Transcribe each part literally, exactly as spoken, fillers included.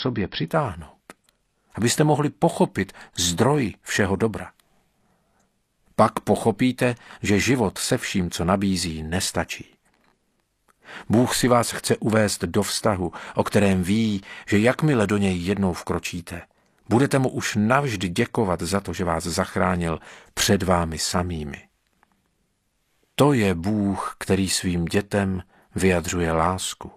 sobě přitáhnout, abyste mohli pochopit zdroj všeho dobra. Pak pochopíte, že život se vším, co nabízí, nestačí. Bůh si vás chce uvést do vztahu, o kterém ví, že jakmile do něj jednou vkročíte, budete mu už navždy děkovat za to, že vás zachránil před vámi samými. To je Bůh, který svým dětem vyjadřuje lásku.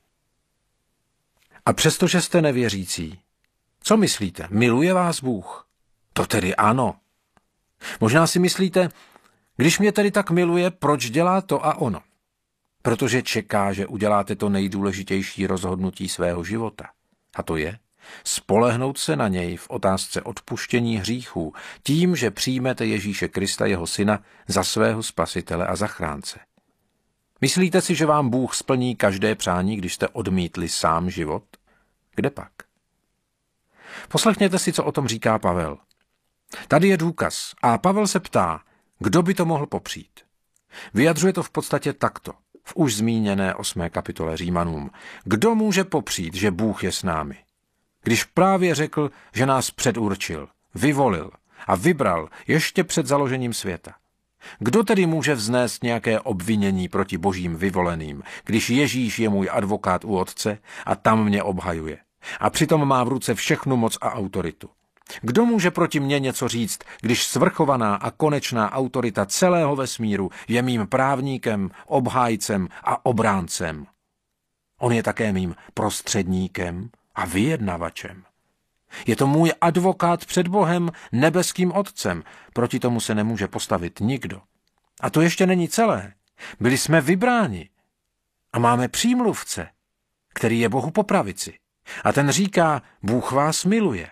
A přestože jste nevěřící, co myslíte? Miluje vás Bůh? To tedy ano. Možná si myslíte, když mě tedy tak miluje, proč dělá to a ono? Protože čeká, že uděláte to nejdůležitější rozhodnutí svého života. A to je spolehnout se na něj v otázce odpuštění hříchů tím, že přijmete Ježíše Krista, jeho syna, za svého spasitele a zachránce. Myslíte si, že vám Bůh splní každé přání, když jste odmítli sám život? Kde pak? Poslechněte si, co o tom říká Pavel. Tady je důkaz a Pavel se ptá, kdo by to mohl popřít. Vyjadřuje to v podstatě takto, v už zmíněné osmé kapitole Římanům. Kdo může popřít, že Bůh je s námi? Když právě řekl, že nás předurčil, vyvolil a vybral ještě před založením světa. Kdo tedy může vznést nějaké obvinění proti božím vyvoleným, když Ježíš je můj advokát u Otce a tam mě obhajuje a přitom má v ruce všechnu moc a autoritu? Kdo může proti mně něco říct, když svrchovaná a konečná autorita celého vesmíru je mým právníkem, obhájcem a obráncem? On je také mým prostředníkem a vyjednavačem. Je to můj advokát před Bohem, nebeským Otcem. Proti tomu se nemůže postavit nikdo. A to ještě není celé. Byli jsme vybráni a máme přímluvce, který je Bohu po pravici. A ten říká, Bůh vás miluje.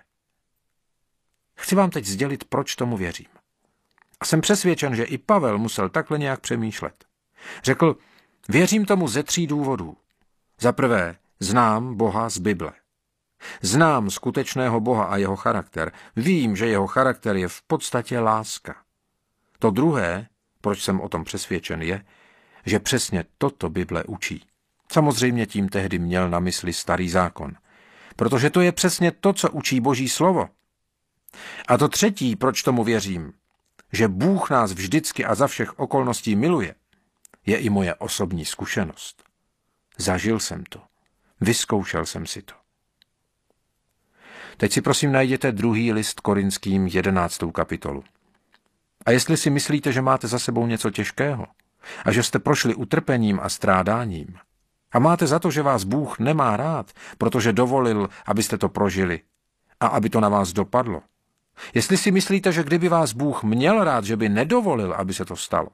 Chci vám teď sdělit, proč tomu věřím. A jsem přesvědčen, že i Pavel musel takhle nějak přemýšlet. Řekl, věřím tomu ze tří důvodů. Za prvé, znám Boha z Bible. Znám skutečného Boha a jeho charakter. Vím, že jeho charakter je v podstatě láska. To druhé, proč jsem o tom přesvědčen, je, že přesně toto Bible učí. Samozřejmě tím tehdy měl na mysli Starý zákon. Protože to je přesně to, co učí Boží slovo. A to třetí, proč tomu věřím, že Bůh nás vždycky a za všech okolností miluje, je i moje osobní zkušenost. Zažil jsem to. Vyzkoušel jsem si to. Teď si prosím najděte druhý list Korinským jedenáctou kapitolu. A jestli si myslíte, že máte za sebou něco těžkého a že jste prošli utrpením a strádáním a máte za to, že vás Bůh nemá rád, protože dovolil, abyste to prožili a aby to na vás dopadlo. Jestli si myslíte, že kdyby vás Bůh měl rád, že by nedovolil, aby se to stalo,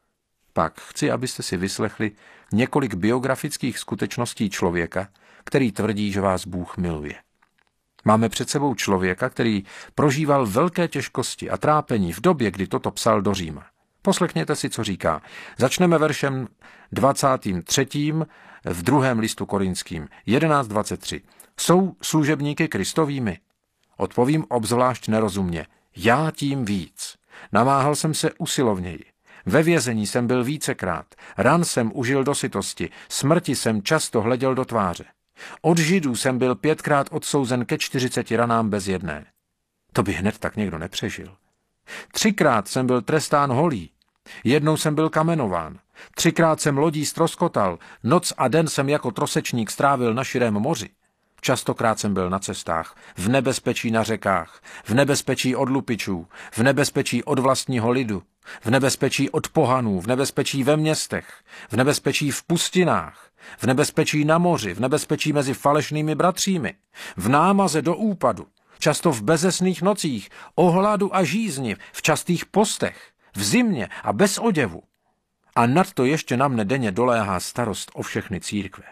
pak chci, abyste si vyslechli několik biografických skutečností člověka, který tvrdí, že vás Bůh miluje. Máme před sebou člověka, který prožíval velké těžkosti a trápení v době, kdy toto psal do Říma. Poslechněte si, co říká. Začneme veršem dvacátým třetím v druhém listu Korinským, jedenáct dvacet tři. Jsou služebníky Kristovými? Odpovím obzvlášť nerozumně. Já tím víc. Namáhal jsem se usilovněji. Ve vězení jsem byl vícekrát. Ran jsem užil do sytosti. Smrti jsem často hleděl do tváře. Od Židů jsem byl pětkrát odsouzen ke čtyřiceti ranám bez jedné. To by hned tak někdo nepřežil. Třikrát jsem byl trestán holí. Jednou jsem byl kamenován. Třikrát jsem lodí ztroskotal. Noc a den jsem jako trosečník strávil na širém moři. Častokrát jsem byl na cestách, v nebezpečí na řekách, v nebezpečí od lupičů, v nebezpečí od vlastního lidu, v nebezpečí od pohanů, v nebezpečí ve městech, v nebezpečí v pustinách, v nebezpečí na moři, v nebezpečí mezi falešnými bratřími, v námaze do úpadu, často v bezesných nocích, o hladu a žízni, v častých postech, v zimě a bez oděvu. A nad to ještě na mne denně doléhá starost o všechny církve.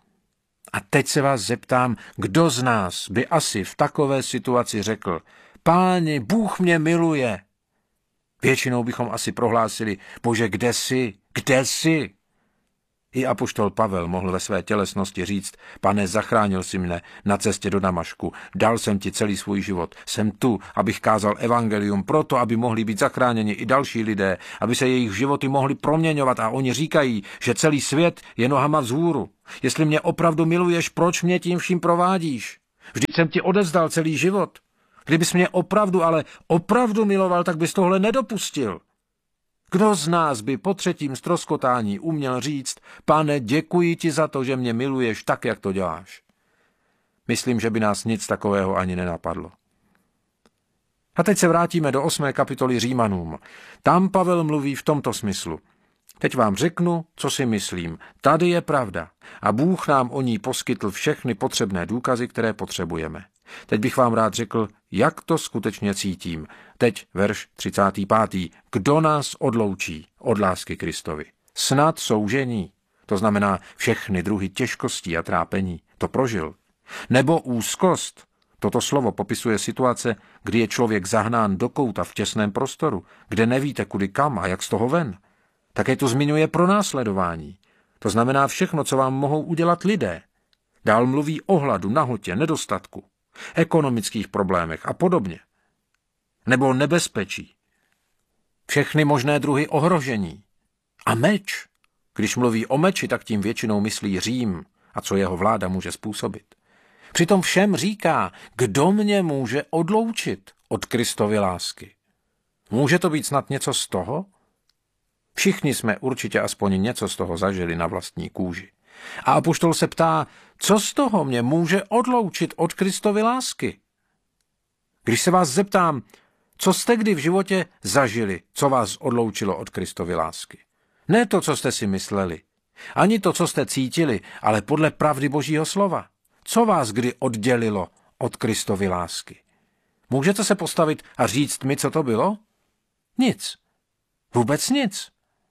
A teď se vás zeptám, kdo z nás by asi v takové situaci řekl, Páni, Bůh mě miluje. Většinou bychom asi prohlásili, Bože, kde jsi, kde jsi? I apoštol Pavel mohl ve své tělesnosti říct, Pane, zachránil jsi mne na cestě do Damašku, dal jsem ti celý svůj život, jsem tu, abych kázal evangelium, proto, aby mohli být zachráněni i další lidé, aby se jejich životy mohly proměňovat a oni říkají, že celý svět je nohama vzhůru. Jestli mě opravdu miluješ, proč mě tím vším provádíš? Vždyť jsem ti odevzdal celý život. Kdybys mě opravdu, ale opravdu miloval, tak bys tohle nedopustil. Kdo z nás by po třetím ztroskotání uměl říct, Pane, děkuji ti za to, že mě miluješ tak, jak to děláš? Myslím, že by nás nic takového ani nenapadlo. A teď se vrátíme do osmé kapitoly Římanům. Tam Pavel mluví v tomto smyslu. Teď vám řeknu, co si myslím. Tady je pravda a Bůh nám o ní poskytl všechny potřebné důkazy, které potřebujeme. Teď bych vám rád řekl, jak to skutečně cítím. Teď verš třicátý pátý. Kdo nás odloučí od lásky Kristovi? Snad soužení, to znamená všechny druhy těžkostí a trápení. To prožil. Nebo úzkost. Toto slovo popisuje situace, kdy je člověk zahnán do kouta v těsném prostoru, kde nevíte kudy kam a jak z toho ven. Také to zmiňuje pronásledování. To znamená všechno, co vám mohou udělat lidé. Dál mluví o hladu, nahotě, nedostatku, ekonomických problémech a podobně. Nebo nebezpečí. Všechny možné druhy ohrožení. A meč. Když mluví o meči, tak tím většinou myslí Řím a co jeho vláda může způsobit. Přitom všem říká, kdo mě může odloučit od Kristovy lásky. Může to být snad něco z toho? Všichni jsme určitě aspoň něco z toho zažili na vlastní kůži. A apoštol se ptá, co z toho mě může odloučit od Kristovy lásky? Když se vás zeptám, co jste kdy v životě zažili, co vás odloučilo od Kristovy lásky? Ne to, co jste si mysleli, ani to, co jste cítili, ale podle pravdy Božího slova. Co vás kdy oddělilo od Kristovy lásky? Můžete se postavit a říct mi, co to bylo? Nic. Vůbec nic.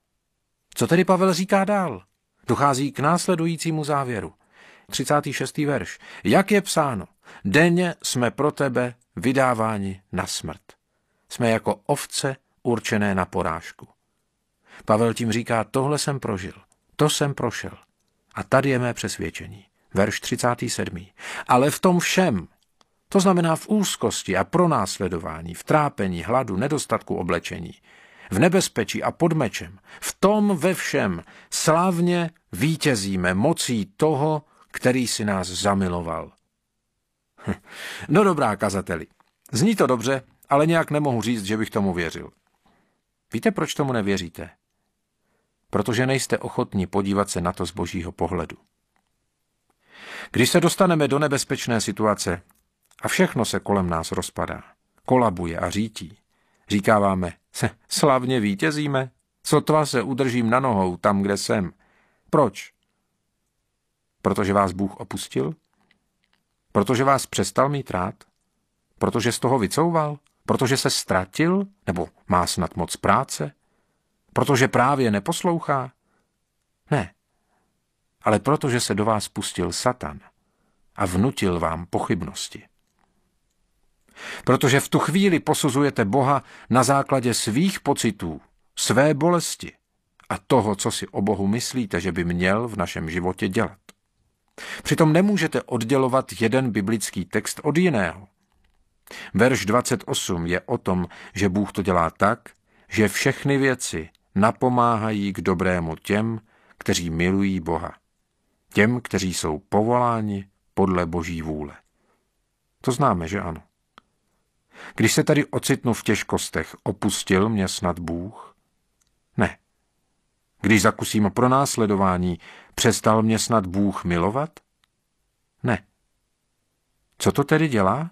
Co tedy Pavel říká dál? Dochází k následujícímu závěru. třicátý šestý verš. Jak je psáno, denně jsme pro tebe vydáváni na smrt. Jsme jako ovce určené na porážku. Pavel tím říká, tohle jsem prožil, to jsem prošel. A tady je mé přesvědčení. Verš třicátý sedmý. Ale v tom všem, to znamená v úzkosti a pronásledování, v trápení, hladu, nedostatku oblečení, v nebezpečí a pod mečem, v tom ve všem slavně vítězíme mocí toho, který si nás zamiloval. No dobrá, kazateli, zní to dobře, ale nějak nemohu říct, že bych tomu věřil. Víte, proč tomu nevěříte? Protože nejste ochotní podívat se na to z Božího pohledu. Když se dostaneme do nebezpečné situace a všechno se kolem nás rozpadá, kolabuje a řítí, říkáváme, slavně vítězíme, sotva se udržím na nohou tam, kde jsem. Proč? Protože vás Bůh opustil? Protože vás přestal mít rád? Protože z toho vycouval? Protože se ztratil? Nebo má snad moc práce? Protože právě neposlouchá? Ne. Ale protože se do vás pustil Satan a vnutil vám pochybnosti. Protože v tu chvíli posuzujete Boha na základě svých pocitů, své bolesti a toho, co si o Bohu myslíte, že by měl v našem životě dělat. Přitom nemůžete oddělovat jeden biblický text od jiného. Verš dvacet osm je o tom, že Bůh to dělá tak, že všechny věci napomáhají k dobrému těm, kteří milují Boha. Těm, kteří jsou povoláni podle Boží vůle. To známe, že ano. Když se tady ocitnu v těžkostech, opustil mě snad Bůh? Ne. Když zakusím pronásledování, přestal mě snad Bůh milovat? Ne. Co to tedy dělá?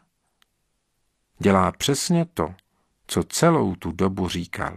Dělá přesně to, co celou tu dobu říkal.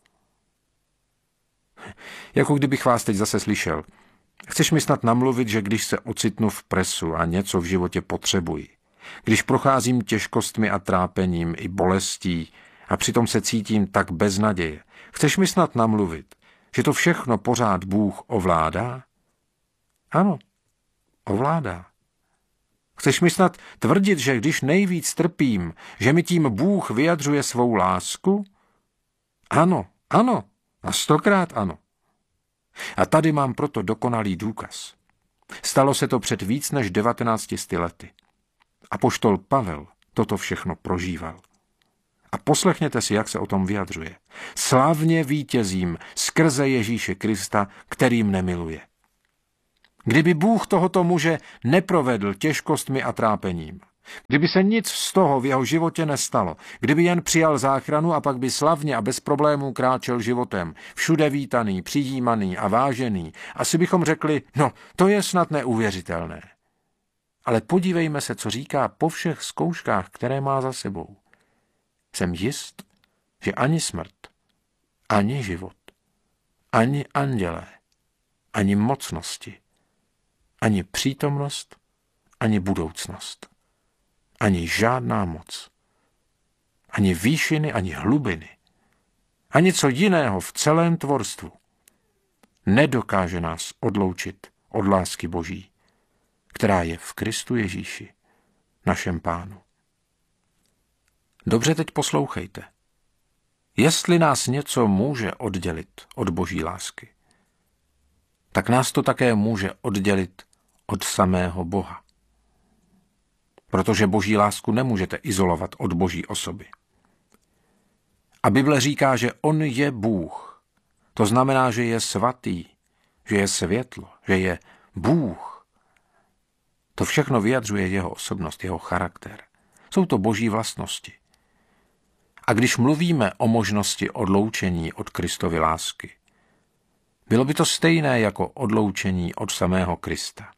Jako kdybych vás teď zase slyšel. Chceš mi snad namluvit, že když se ocitnu v presu a něco v životě potřebuji, když procházím těžkostmi a trápením i bolestí a přitom se cítím tak bez naděje, chceš mi snad namluvit, že to všechno pořád Bůh ovládá? Ano, ovládá. Chceš mi snad tvrdit, že když nejvíc trpím, že mi tím Bůh vyjadřuje svou lásku? Ano, ano, a stokrát ano. A tady mám proto dokonalý důkaz. Stalo se to před víc než devatenácti sty lety. Apoštol Pavel toto všechno prožíval. A poslechněte si, jak se o tom vyjadřuje. Slavně vítězím skrze Ježíše Krista, kterým nemiluje. Kdyby Bůh tohoto muže neprovedl těžkostmi a trápením, Kdyby se nic z toho v jeho životě nestalo, kdyby jen přijal záchranu a pak by slavně a bez problémů kráčel životem, všude vítaný, přijímaný a vážený, asi bychom řekli, no, to je snad neuvěřitelné. Ale podívejme se, co říká po všech zkouškách, které má za sebou. Jsem jist, že ani smrt, ani život, ani andělé, ani mocnosti, ani přítomnost, ani budoucnost, ani žádná moc, ani výšiny, ani hlubiny, ani co jiného v celém tvorstvu nedokáže nás odloučit od lásky Boží, která je v Kristu Ježíši, našem Pánu. Dobře teď poslouchejte. Jestli nás něco může oddělit od Boží lásky, tak nás to také může oddělit od samého Boha. Protože Boží lásku nemůžete izolovat od Boží osoby. A Bible říká, že on je Bůh. To znamená, že je svatý, že je světlo, že je Bůh. To všechno vyjadřuje jeho osobnost, jeho charakter. Jsou to Boží vlastnosti. A když mluvíme o možnosti odloučení od Kristovy lásky, bylo by to stejné jako odloučení od samého Krista.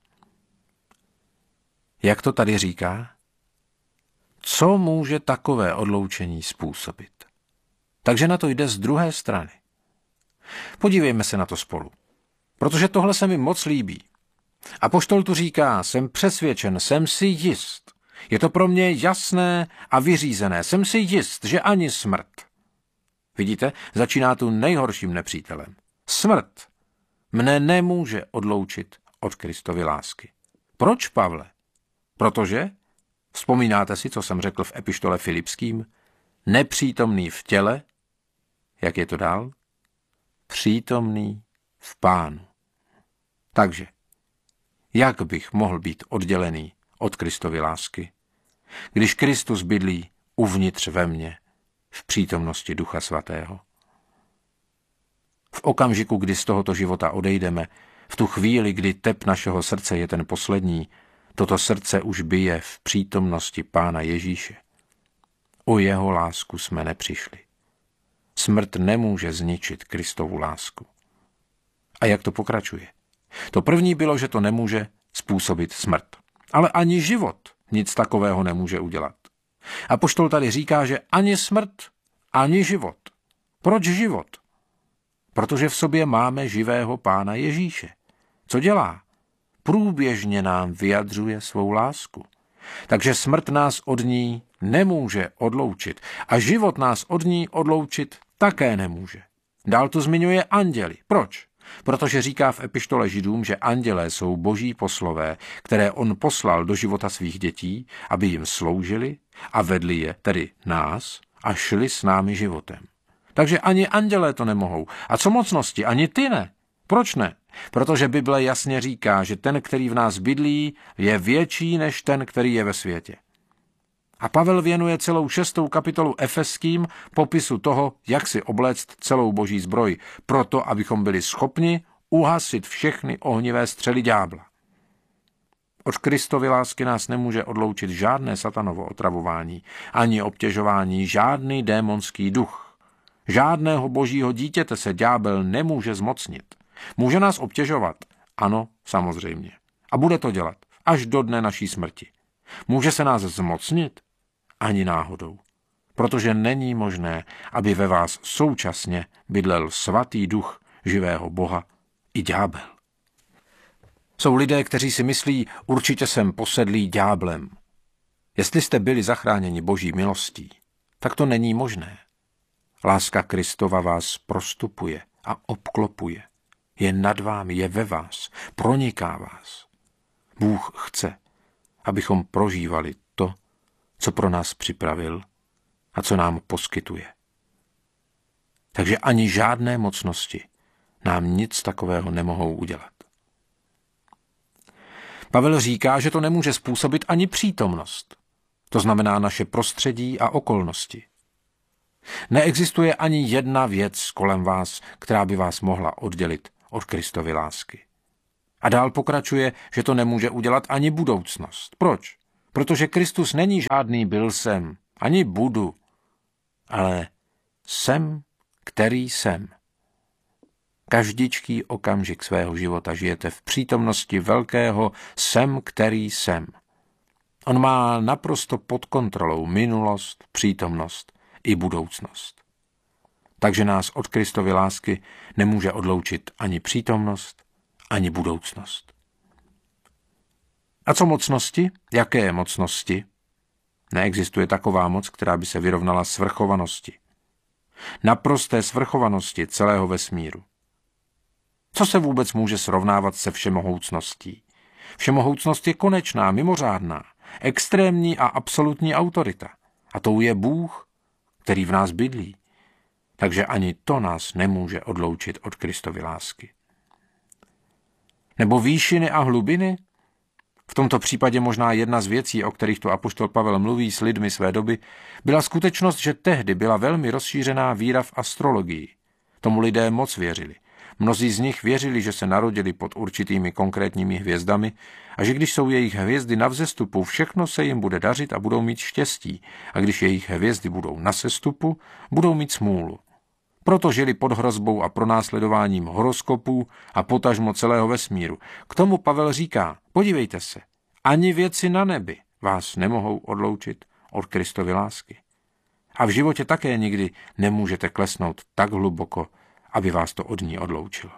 Jak to tady říká? Co může takové odloučení způsobit? Takže na to jde z druhé strany. Podívejme se na to spolu, protože tohle se mi moc líbí. Apoštol tu říká, jsem přesvědčen, jsem si jist. Je to pro mě jasné a vyřízené. Jsem si jist, že ani smrt. Vidíte, začíná tu nejhorším nepřítelem. Smrt mne nemůže odloučit od Kristovy lásky. Proč, Pavle? Protože, vzpomínáte si, co jsem řekl v epištole Filipským, nepřítomný v těle, jak je to dál? Přítomný v Pánu. Takže, jak bych mohl být oddělený od Kristovy lásky, když Kristus bydlí uvnitř ve mně, v přítomnosti Ducha Svatého? V okamžiku, kdy z tohoto života odejdeme, v tu chvíli, kdy tep našeho srdce je ten poslední, toto srdce už bije v přítomnosti Pána Ježíše. O jeho lásku jsme nepřišli. Smrt nemůže zničit Kristovu lásku. A jak to pokračuje? To první bylo, že to nemůže způsobit smrt. Ale ani život nic takového nemůže udělat. Apoštol tady říká, že ani smrt, ani život. Proč život? Protože v sobě máme živého Pána Ježíše. Co dělá? Průběžně nám vyjadřuje svou lásku. Takže smrt nás od ní nemůže odloučit a život nás od ní odloučit také nemůže. Dál tu zmiňuje anděli. Proč? Protože říká v epištole Židům, že andělé jsou boží poslové, které on poslal do života svých dětí, aby jim sloužili a vedli je, tedy nás, a šli s námi životem. Takže ani andělé to nemohou. A co mocnosti? Ani ty ne. Proč ne? Protože Bible jasně říká, že ten, který v nás bydlí, je větší než ten, který je ve světě. A Pavel věnuje celou šestou kapitolu Efeským popisu toho, jak si obléct celou boží zbroj, proto, abychom byli schopni uhasit všechny ohnivé střely ďábla. Od Kristovy lásky nás nemůže odloučit žádné satanovo otravování, ani obtěžování, žádný démonský duch. Žádného božího dítěte se ďábel nemůže zmocnit. Může nás obtěžovat? Ano, samozřejmě. A bude to dělat až do dne naší smrti. Může se nás zmocnit? Ani náhodou. Protože není možné, aby ve vás současně bydlel svatý duch živého Boha i ďábel. Jsou lidé, kteří si myslí, určitě jsem posedlý ďáblem. Jestli jste byli zachráněni boží milostí, tak to není možné. Láska Kristova vás prostupuje a obklopuje. Je nad vámi, je ve vás, proniká vás. Bůh chce, abychom prožívali to, co pro nás připravil a co nám poskytuje. Takže ani žádné mocnosti nám nic takového nemohou udělat. Pavel říká, že to nemůže způsobit ani přítomnost. To znamená naše prostředí a okolnosti. Neexistuje ani jedna věc kolem vás, která by vás mohla oddělit od Kristovy lásky. A dál pokračuje, že to nemůže udělat ani budoucnost. Proč? protože Kristus není žádný byl jsem, ani budu, ale jsem, který jsem. Každičký okamžik svého života žijete v přítomnosti velkého jsem, který jsem. On má naprosto pod kontrolou minulost, přítomnost i budoucnost. Takže nás od Kristovy lásky nemůže odloučit ani přítomnost, ani budoucnost. A co mocnosti? Jaké mocnosti? Neexistuje taková moc, která by se vyrovnala svrchovanosti. Naprosté svrchovanosti celého vesmíru. Co se vůbec může srovnávat se všemohoucností? Všemohoucnost je konečná, mimořádná, extrémní a absolutní autorita. A tou je Bůh, který v nás bydlí. Takže ani to nás nemůže odloučit od Kristovy lásky. Nebo výšiny a hlubiny? V tomto případě možná jedna z věcí, o kterých tu apoštol Pavel mluví s lidmi své doby, byla skutečnost, že tehdy byla velmi rozšířená víra v astrologii. Tomu lidé moc věřili. Mnozí z nich věřili, že se narodili pod určitými konkrétními hvězdami a že když jsou jejich hvězdy na vzestupu, všechno se jim bude dařit a budou mít štěstí. A když jejich hvězdy budou na sestupu, budou mít smůlu. Proto žili pod hrozbou a pronásledováním horoskopů a potažmo celého vesmíru. K tomu Pavel říká, podívejte se, ani věci na nebi vás nemohou odloučit od Kristovy lásky. A v životě také nikdy nemůžete klesnout tak hluboko, aby vás to od ní odloučilo.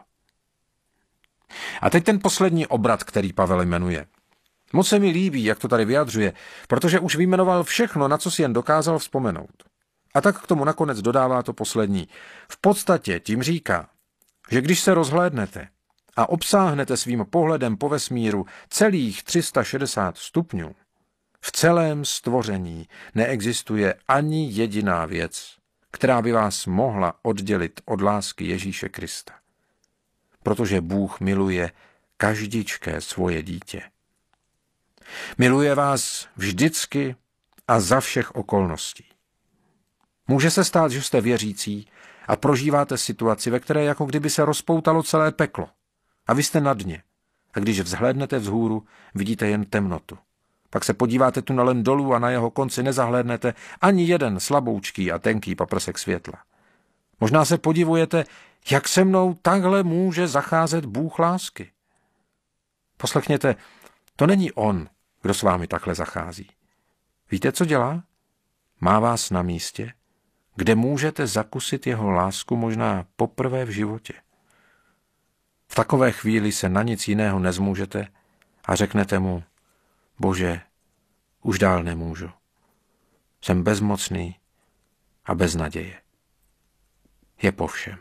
A teď ten poslední obrat, který Pavel jmenuje. Moc se mi líbí, jak to tady vyjadřuje, protože už vyjmenoval všechno, na co si jen dokázal vzpomenout. A tak k tomu nakonec dodává to poslední. V podstatě tím říká, že když se rozhlédnete a obsáhnete svým pohledem po vesmíru celých tři sta šedesát stupňů, v celém stvoření neexistuje ani jediná věc, která by vás mohla oddělit od lásky Ježíše Krista. Protože Bůh miluje každičké svoje dítě. Miluje vás vždycky a za všech okolností. Může se stát, že jste věřící a prožíváte situaci, ve které jako kdyby se rozpoutalo celé peklo a vy jste na dně. A když vzhlédnete vzhůru, vidíte jen temnotu. Pak se podíváte tunelem dolů a na jeho konci nezahlédnete ani jeden slaboučký a tenký paprsek světla. Možná se podivujete, jak se mnou takhle může zacházet Bůh lásky. Poslechněte, to není on, kdo s vámi takhle zachází. Víte, co dělá? Má vás na místě, kde můžete zakusit jeho lásku možná poprvé v životě. V takové chvíli se na nic jiného nezmůžete a řeknete mu, Bože, už dál nemůžu. Jsem bezmocný a bez naděje. Je po všem.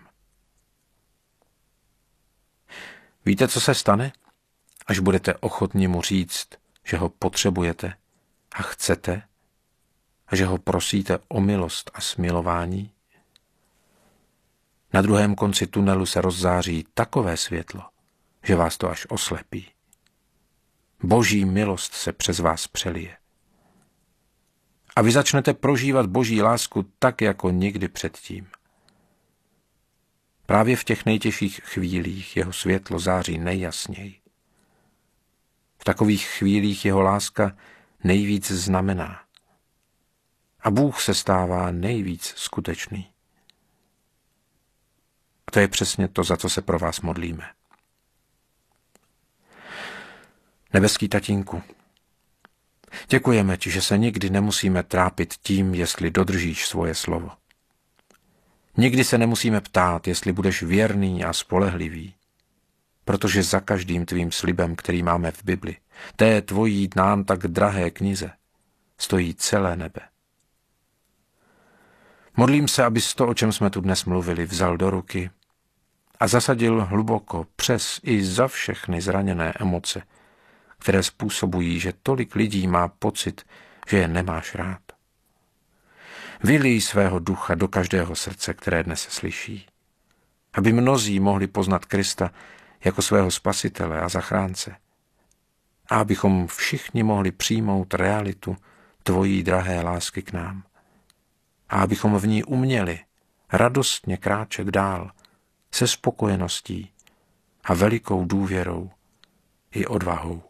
Víte, co se stane, až budete ochotni mu říct, že ho potřebujete a chcete, a že ho prosíte o milost a smilování? Na druhém konci tunelu se rozzáří takové světlo, že vás to až oslepí. Boží milost se přes vás přelije. A vy začnete prožívat Boží lásku tak, jako nikdy předtím. Právě v těch nejtěžších chvílích jeho světlo září nejjasněji. V takových chvílích jeho láska nejvíc znamená. A Bůh se stává nejvíc skutečný. A to je přesně to, za co se pro vás modlíme. Nebeský tatínku, děkujeme ti, že se nikdy nemusíme trápit tím, jestli dodržíš svoje slovo. Nikdy se nemusíme ptát, jestli budeš věrný a spolehlivý, protože za každým tvým slibem, který máme v Bibli, té tvojí nám tak drahé knize, stojí celé nebe. Modlím se, abys to, o čem jsme tu dnes mluvili, vzal do ruky a zasadil hluboko přes i za všechny zraněné emoce, které způsobují, že tolik lidí má pocit, že je nemáš rád. Vylij svého ducha do každého srdce, které dnes slyší, aby mnozí mohli poznat Krista jako svého spasitele a zachránce a abychom všichni mohli přijmout realitu tvojí drahé lásky k nám a abychom v ní uměli radostně kráčet dál se spokojeností a velikou důvěrou i odvahou.